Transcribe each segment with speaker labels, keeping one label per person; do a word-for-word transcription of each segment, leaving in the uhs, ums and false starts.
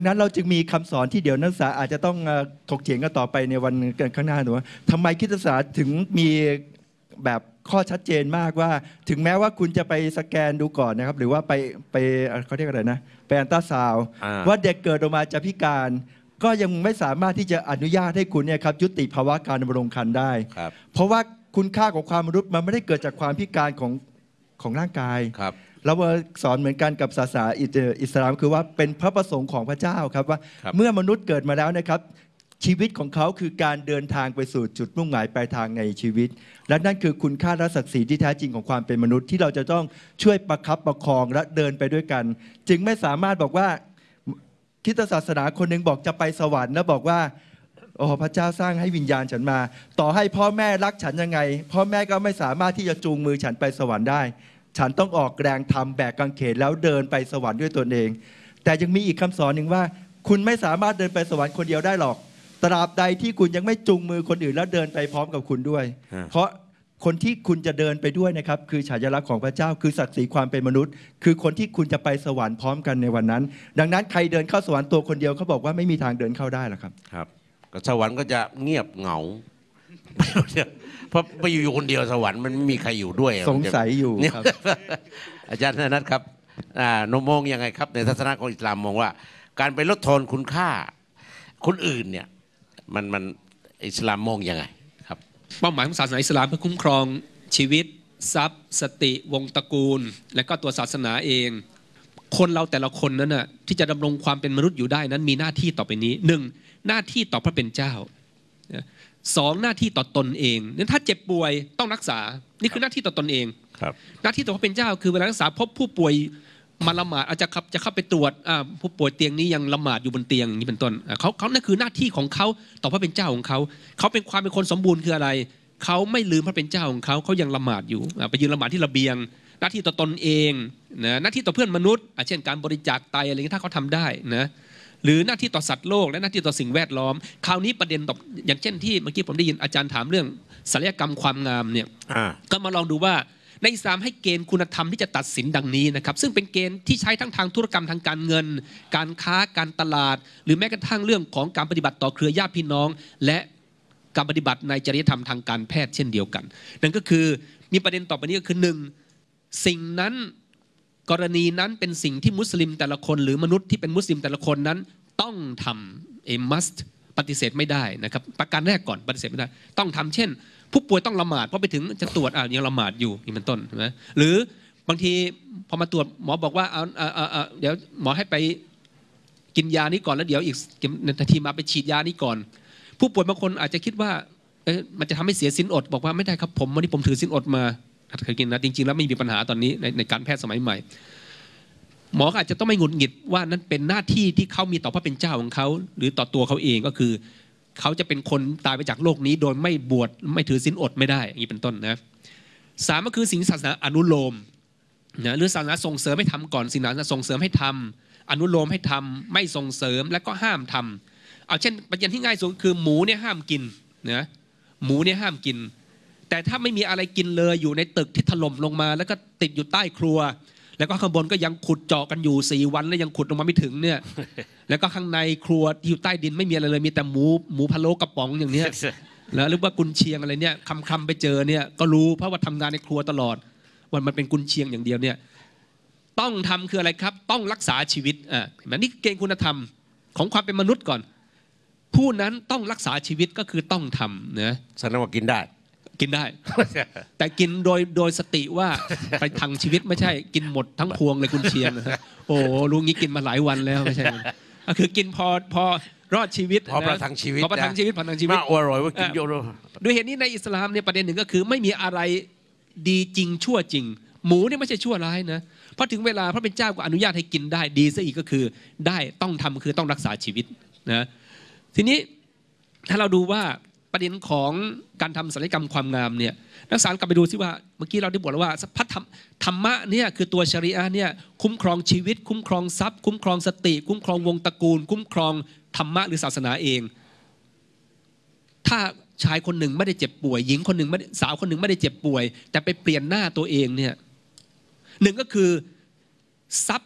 Speaker 1: นั้นเราจึงมีคำสอนที่เดี๋ยวนักศึกษาอาจจะต้องถกเถียงกันต่อไปในวันข้างหน้าหนูว่าทำไมคริสตศาสตร์ถึงมีแบบข้อชัดเจนมากว่าถึงแม้ว่าคุณจะไปสแกนดูก่อนนะครับหรือว่าไปไปเขาเรียกอะไรนะไปอัลตราซาวด์ว่าเด็กเกิดออกมาจะพิการก็ยังไม่สามารถที่จะอนุญาตให้คุณเนี่ยครับยุติภาวะการดำรงครรภ์ได้เพราะว่าคุณค่าของความมนุษย์มันไม่ได้เกิดจากความพิการของของร่างกายเราสอนเหมือนกันกับศาสนาอิสลามคือว่าเป็นพระประสงค์ของพระเจ้าครับว่าเมื่อมนุษย์เกิดมาแล้วนะครับชีวิตของเขาคือการเดินทางไปสู่จุดมุ่งหมายปลายทางในชีวิตและนั่นคือคุณค่าและศักดิ์ศรีที่แท้จริงของความเป็นมนุษย์ที่เราจะต้องช่วยประคับประคองและเดินไปด้วยกันจึงไม่สามารถบอกว่าคริสตศาสนาคนหนึ่งบอกจะไปสวรรค์แล้วบอกว่าโอ้พระเจ้าสร้างให้วิญญาณฉันมาต่อให้พ่อแม่รักฉันยังไงพ่อแม่ก็ไม่สามารถที่จะจูงมือฉันไปสวรรค์ได้ฉันต้องออกแรงทำแบกกางเขนแล้วเดินไปสวรรค์ด้วยตนเองแต่ยังมีอีกคำสอนหนึ่งว่าคุณไม่สามารถเดินไปสวรรค์คนเดียวได้หรอกตราบใดที่คุณยังไม่จูงมือคนอื่นแล้วเดินไปพร้อมกับคุณด้วยเพราะคนที่คุณจะเดินไปด้วยนะครับคือฉายาลักษณ์ของพระเจ้าคือศักดิ์ศรีความเป็นมนุษย์คือคนที่คุณจะไปสวรรค์พร้อมกันในวันนั้นดังนั้นใครเดินเข้าสวรรค์ตัวคนเดียวเขาบอกว่าไม่มีทางเดินเข้าได้หรอกครับ
Speaker 2: ครับสวรรค์ก็จะเงียบเหงาเพราะไปอยู่คนเดียวสวรรค์มันไม่มีใครอยู่ด้วย
Speaker 1: สงสัยอยู่ครับ
Speaker 2: อาจารย์นัทครับนมองยังไงครับในทัศนะของอิสลามมองว่าการไปลดทอนคุณค่าคนอื่นเนี่ยมันมันอิสลามมองยังไงครับ
Speaker 3: เป้าหมายของศาสนาอิสลามเพื่อคุ้มครองชีวิตทรัพย์สติวงศ์ตระกูลและก็ตัวศาสนาเองคนเราแต่ละคนนั้นน่ะที่จะดำรงความเป็นมนุษย์อยู่ได้นั้นมีหน้าที่ต่อไปนี้หนึ่งหน้าที่ต่อพระเป็นเจ้าสองหน้าที่ต่อตนเองนั้นถ้าเจ็บป่วยต้องรักษานี่คือหน้าที่ต่อตนเองหน้าที่ต่อพระเป็นเจ้าคือเวลารักษาพบผู้ป่วยมาละหมาดอาจจะจะเข้าไปตรวจผู้ป่วยเตียงนี้ยังละหมาดอยู่บนเตียงนี้เป็นต้นเขาเขานั่นคือหน้าที่ของเขาต่อพระเป็นเจ้าของเขาเขาเป็นความเป็นคนสมบูรณ์คืออะไรเขาไม่ลืมพระเป็นเจ้าของเขาเขายังละหมาดอยู่ไปยืนละหมาดที่ระเบียงหน้าที่ต่อตนเองนะหน้าที่ต่อเพื่อนมนุษย์เช่นการบริจาคไตอะไรอย่างนี้ถ้าเขาทำได้นะหรือหน้าที่ต่อสัตว์โลกและหน้าที่ต่อสิ่งแวดล้อมคราวนี้ประเด็นต่ออย่างเช่นที่เมื่อกี้ผมได้ยินอาจารย์ถามเรื่องศัลยกรรมความงามเนี่ยก็มาลองดูว่าในอิสลามให้เกณฑ์คุณธรรมที่จะตัดสินดังนี้นะครับซึ่งเป็นเกณฑ์ที่ใช้ทั้งทางธุรกรรมทางการเงินการค้าการตลาดหรือแม้กระทั่งเรื่องของการปฏิบัติต่อเครือญาติพี่น้องและการปฏิบัติในจริยธรรมทางการแพทย์เช่นเดียวกันนั่นก็คือมีประเด็นต่อไปนี้ก็คือหนึ่งสิ่งนั้นกรณีนั้นเป็นสิ่งที่มุสลิมแต่ละคนหรือมนุษย์ที่เป็นมุสลิมแต่ละคนนั้นต้องทำ a must ปฏิเสธไม่ได้นะครับประการแรกก่อนปฏิเสธไม่ได้ต้องทำเช่นผู้ป่วยต้องละหมาดเพราะไปถึงจะตรวจอ่ะยังละหมาดอยู่นี่เป็นต้นใช่ไหมหรือบางทีพอมาตรวจหมอบอกว่าเอาเอาเอาเดี๋ยวหมอให้ไปกินยานี้ก่อนแล้วเดี๋ยวอีกนาทีมาไปฉีดยานี้ก่อนผู้ป่วยบางคนอาจจะคิดว่าเอ๊ะมันจะทำให้เสียศีลอดบอกว่าไม่ได้ครับผมวันนี้ผมถือศีลอดมาเคยกินนะจริงๆแล้วไม่มีปัญหาตอนนี้ในในการแพทย์สมัยใหม่หมออาจจะต้องไม่หงุดหงิดว่านั้นเป็นหน้าที่ที่เขามีต่อพระเป็นเจ้าของเขาหรือต่อตัวเขาเองก็คือเขาจะเป็นคนตายไปจากโลกนี้โดยไม่บวชไม่ถือศีลอดไม่ได้อย่างนี้เป็นต้นนะสามก็คือสิ่งศาสนาอนุโลมนะหรือศาสนาส่งเสริมให้ทำก่อนศาสนาส่งเสริมให้ทำอนุโลมให้ทำไม่ส่งเสริมและก็ห้ามทำเอาเช่นประเด็นที่ง่ายสุดคือหมูเนี่ยห้ามกินนะหมูเนี่ยห้ามกินแต่ถ้าไม่มีอะไรกินเลยอยู่ในตึกที่ถล่มลงมาแล้วก็ติดอยู่ใต้ครัวแล้วก็ข้างบนก็ยังขุดเจาะกันอยู่สี่วันแล้วยังขุดลงมาไม่ถึงเนี่ยแล้วก็ข้างในครัวที่อยู่ใต้ดินไม่มีอะไรเลยมีแต่หมูหมูพะโล้กระป๋องอย่างเนี้ยแล้วหรือว่ากุนเชียงอะไรเนี่ยคำคำไปเจอเนี่ยก็รู้เพราะว่าทำงานในครัวตลอดวันมันเป็นกุนเชียงอย่างเดียวเนี่ยต้องทำคืออะไรครับต้องรักษาชีวิตอ่ะมันนี่เกณฑ์คุณธรรมของความเป็นมนุษย์ก่อนผู้นั้นต้องรักษาชีวิตก็คือต้องทำนะ
Speaker 2: แสดงว่ากินได้
Speaker 3: กินได้ แต่กินโดยโดยสติว่าไปทังชีวิตไม่ใช่กินหมดทั้งพวงเลยกุนเชียงโอ้รู้งี้กินมาหลายวันแล้วไม่ใช่ก็คือกินพอพอรอดชีวิต
Speaker 2: พอประทังชีวิต
Speaker 3: พอประทังชีวิตประทังชีวิต
Speaker 2: มาอร่อยว่ากินเยอะเลย
Speaker 3: ด้วยเหตุนี้ในอิสลามเนี่ยประเด็นหนึ่งก็คือไม่มีอะไรดีจริงชั่วจริงหมูเนี่ยไม่ใช่ชั่วร้ายนะเพราะถึงเวลาพระเป็นเจ้าก็อนุญาตให้กินได้ดีซะอีกก็คือได้ต้องทำคือต้องรักษาชีวิตนะทีนี้ถ้าเราดูว่าประเด็นของการทำศัลยกรรมความงามเนี่ยนักศึกษากลับไปดูซิว่าเมื่อกี้เราได้บอกแล้วว่าพระธรรมธรรมะเนี่ยคือตัวชริอะห์เนี่ยคุ้มครองชีวิตคุ้มครองทรัพย์คุ้มครองสติคุ้มครองวงตระกูลคุ้มครองธรรมะหรือศาสนาเองถ้าชายคนหนึ่งไม่ได้เจ็บป่วยหญิงคนหนึ่งไม่สาวคนหนึ่งไม่ได้เจ็บป่วยแต่ไปเปลี่ยนหน้าตัวเองเนี่ยหนึ่งก็คือทรัพย์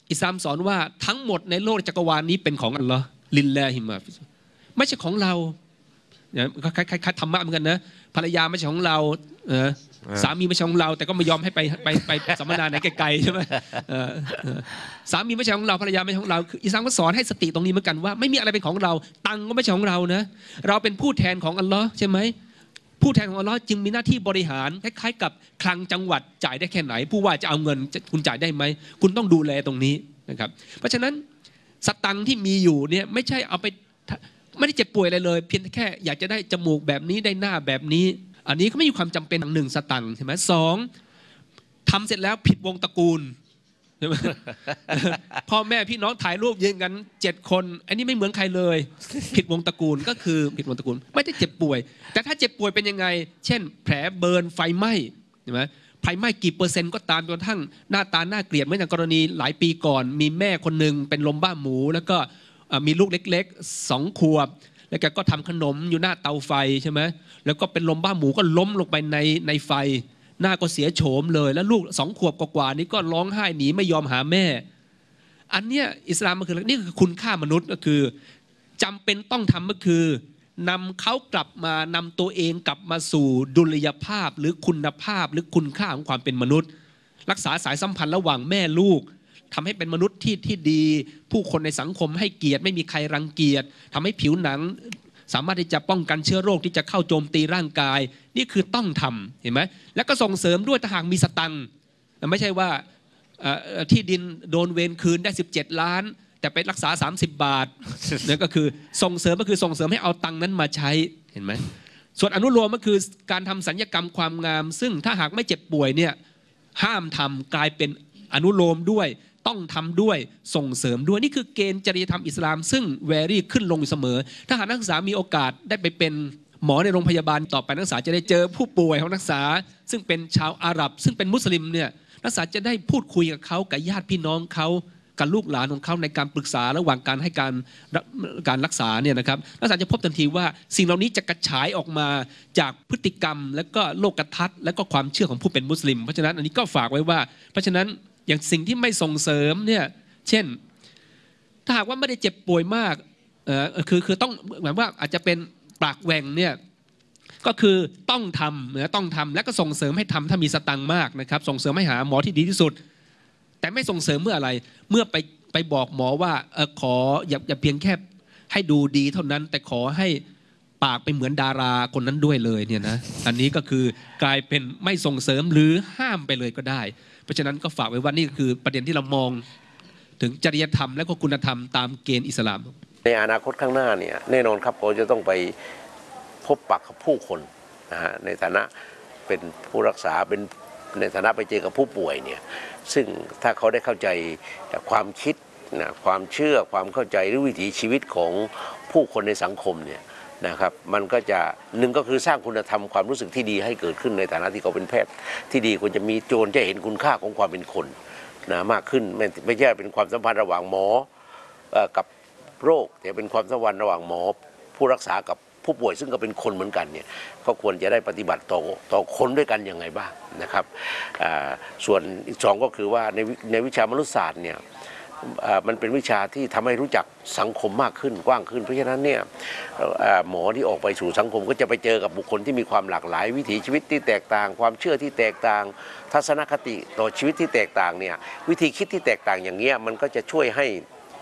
Speaker 3: อิสลามสอนว่าทั้งหมดในโลกจักรวาลนี้เป็นของอัลลอฮ์ลิลลาฮิมาฟิไม่ใช่ของเราเนี่ยคล้ายๆธรรมะเหมือนกันนะภรรยาไม่ใช่ของเราเออสามีไม่ใช่ของเราแต่ก็ไม่ยอมให้ไปไปไปสัมมนาไหนไกลๆใช่ไหมสามีไม่ใช่ของเราภรรยาไม่ใช่ของเราอิสลามก็สอนให้สติตรงนี้เหมือนกันว่าไม่มีอะไรเป็นของเราตังก็ไม่ใช่ของเรานะเราเป็นผู้แทนของอัลลอฮ์ใช่ไหมผู้แทนของอัลลอฮ์จึงมีหน้าที่บริหารคล้ายๆกับคลังจังหวัดจ่ายได้แค่ไหนผู้ว่าจะเอาเงินคุณจ่ายได้ไหมคุณต้องดูแลตรงนี้นะครับเพราะฉะนั้นสตังค์ที่มีอยู่เนี่ยไม่ใช่เอาไปไม่ได้เจ็บป่วยอะไรเลยเพียงแค่อยากจะได้จมูกแบบนี้ได้หน้าแบบนี้อันนี้ก็ไม่มีความจำเป็นหนึ่งสตังค์ใช่ไหมสองทำเสร็จแล้วผิดวงตระกูลใช่ไหม พ่อแม่พี่น้องถ่ายรูปยืนกันเจ็ดคนอันนี้ไม่เหมือนใครเลยผิดวงตระกูลก็คือผิดวงตระกูลไม่ได้เจ็บป่วยแต่ถ้าเจ็บป่วยเป็นยังไงเช่นแผลเบิร์นไฟไหม้ใช่ไหมไฟไหม้กี่เปอร์เซ็นต์ก็ตามจนกระทั่งหน้าตาหน้าเกลียดเหมือนอย่างกรณีหลายปีก่อนมีแม่คนหนึ่งเป็นลมบ้าหมูแล้วก็มีลูกเล็กๆสองขวบแล้วแกก็ทำขนมอยู่หน้าเตาไฟใช่ไหมแล้วก็เป็นลมบ้าหมูก็ล้มลงไปในในไฟหน้าก็เสียโฉมเลยแล้วลูกสองขวบกว่าๆนี้ก็ร้องไห้หนีไม่ยอมหาแม่อันเนี้ยอิสลามมันคือนี่คือคุณค่ามนุษย์ก็คือจำเป็นต้องทำก็คือนำเขากลับมานำตัวเองกลับมาสู่ดุลยภาพหรือคุณภาพหรือคุณค่าของความเป็นมนุษย์ รักษาสายสัมพันธ์ระหว่างแม่ลูกทำให้เป็นมนุษย์ที่ที่ดีผู้คนในสังคมให้เกียรติไม่มีใครรังเกียจทำให้ผิวหนังสามารถที่จะป้องกันเชื้อโรคที่จะเข้าโจมตีร่างกายนี่คือต้องทำเห็นไหมแล้วก็ส่งเสริมด้วยถ้าหากมีสตังค์ไม่ใช่ว่าที่ดินโดนเวรคืนได้สิบเจ็ดล้านแต่ไปรักษาสามสิบบาทนั่นก็คือส่งเสริมก็คือส่งเสริมให้เอาตังค์นั้นมาใช้เห็นไหมส่วนอนุโลมก็คือการทำศัลยกรรมความงามซึ่งถ้าหากไม่เจ็บป่วยเนี่ยห้ามทำกลายเป็นอนุโลมด้วยต้องทำด้วยส่งเสริมด้วยนี่คือเกณฑ์จริยธรรมอิสลามซึ่งแวรี่ขึ้นลงเสมอถ้าหากนักศึกษามีโอกาสได้ไปเป็นหมอในโรงพยาบาลต่อไปนักศึกษาจะได้เจอผู้ป่วยของนักศึกษาซึ่งเป็นชาวอาหรับซึ่งเป็นมุสลิมเนี่ยนักศึกษาจะได้พูดคุยกับเขากับญาติพี่น้องเขากับลูกหลานของเขาในการปรึกษาระหว่างการให้การการรักษาเนี่ยนะครับนักศึกษาจะพบทันทีว่าสิ่งเหล่านี้จะกระฉายออกมาจากพฤติกรรมและก็โลกทัศน์และก็ความเชื่อของผู้เป็นมุสลิมเพราะฉะนั้นอันนี้ก็ฝากไว้ว่าเพราะฉะนั้นอย่างสิ่งที่ไม่ส่งเสริมเนี่ยเช่นถ้าหากว่าไม่ได้เจ็บป่วยมากเออคือคือต้องหมายว่าอาจจะเป็นปากแหว่งเนี่ยก็คือต้องทำนะต้องทำและก็ส่งเสริมให้ทำถ้ามีสตังค์มากนะครับส่งเสริมให้หาหมอที่ดีที่สุดแต่ไม่ส่งเสริมเมื่ออะไรเมื่อไปไปบอกหมอว่าเออขออย่าอย่าเพียงแค่ให้ดูดีเท่านั้นแต่ขอให้ปากไปเหมือนดาราคนนั้นด้วยเลยเนี่ยนะอันนี้ก็คือกลายเป็นไม่ส่งเสริมหรือห้ามไปเลยก็ได้เพราะฉะนั้นก็ฝากไว้ว่านี่คือประเด็นที่เรามองถึงจริยธรรมและก็คุณธรรมตามเกณฑ์อิสลาม
Speaker 2: ในอนาคตข้างหน้าเนี่ยแน่นอนครับเขาจะต้องไปพบปะกับผู้คนนะฮะในฐานะเป็นผู้รักษาเป็นในฐานะไปเจอกับผู้ป่วยเนี่ยซึ่งถ้าเขาได้เข้าใจความคิดนะความเชื่อความเข้าใจหรือวิถีชีวิตของผู้คนในสังคมเนี่ยนะครับมันก็จะหนึ่งก็คือสร้างคุณธรรมความรู้สึกที่ดีให้เกิดขึ้นในฐานะที่เขาเป็นแพทย์ที่ดีควรจะมีโจรจะเห็นคุณค่าของความเป็นคนนะมากขึ้นไม่ไม่ใช่เป็นความสัมพันธ์ระหว่างหมอกับโรคแต่เป็นความสัมพันธ์ระหว่างหมอผู้รักษากับผู้ป่วยซึ่งก็เป็นคนเหมือนกันเนี่ยก็ควรจะได้ปฏิบัติต่อต่อคนด้วยกันยังไงบ้างนะครับส่วนอีกสองก็คือว่าในในวิชามนุษยศาสตร์เนี่ยมันเป็นวิชาที่ทำให้รู้จักสังคมมากขึ้นกว้างขึ้นเพราะฉะนั้นเนี่ยหมอที่ออกไปสู่สังคมก็จะไปเจอกับบุคคลที่มีความหลากหลายวิถีชีวิตที่แตกต่างความเชื่อที่แตกต่างทัศนคติต่อชีวิตที่แตกต่างเนี่ยวิธีคิดที่แตกต่างอย่างเงี้ยมันก็จะช่วยให้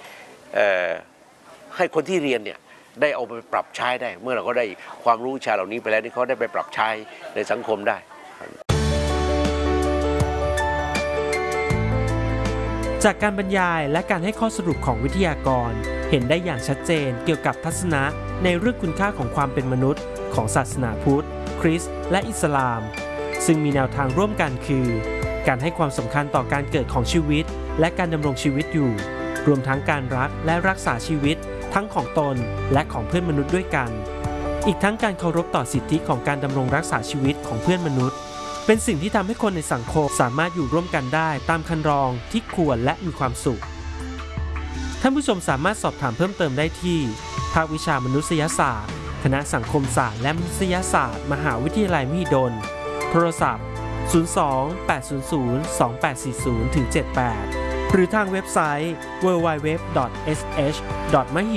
Speaker 2: ให้คนที่เรียนเนี่ยได้เอาไปปรับใช้ได้เมื่อเราก็ได้ความรู้วิชาเหล่านี้ไปแล้วนี่เขาได้ไปปรับใช้ในสังคมได้
Speaker 4: จากการบรรยายและการให้ข้อสรุปของวิทยากรเห็นได้อย่างชัดเจนเกี่ยวกับทัศนะในเรื่องคุณค่าของความเป็นมนุษย์ของศาสนาพุทธคริสต์และอิสลามซึ่งมีแนวทางร่วมกันคือการให้ความสำคัญต่อการเกิดของชีวิตและการดำรงชีวิตอยู่รวมทั้งการรักและรักษาชีวิตทั้งของตนและของเพื่อนมนุษย์ด้วยกันอีกทั้งการเคารพต่อสิทธิของการดำรงรักษาชีวิตของเพื่อนมนุษย์เป็นสิ่งที่ทำให้คนในสังคมสามารถอยู่ร่วมกันได้ตามคันลองที่ควรและมีความสุขท่านผู้ชมสามารถสอบถามเพิ่มเติมได้ที่ภาควิชามนุษยศาสตร์คณะสังคมศาสตร์และมนุษยศาสตร์มหาวิทยาลัยมหิดลโทรศัพท์ศูนย์ สอง แปด ศูนย์ ศูนย์ สอง แปด สี่ ศูนย์ ถึง เจ็ด แปดหรือทางเว็บไซต์ ดับเบิลยู ดับเบิลยู ดับเบิลยู ดอท เอส เอช ดอท มหิ